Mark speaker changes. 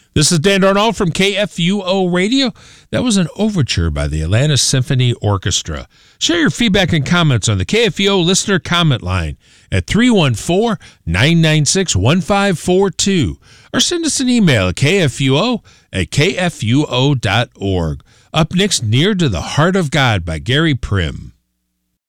Speaker 1: This is Dan Darnold from KFUO Radio. That was an overture by the Atlanta Symphony Orchestra. Share your feedback and comments on the KFUO listener comment line at 314-996-1542 or send us an email at kfuo@kfuo.org. Up next, Near to the Heart of God by Gary Prim.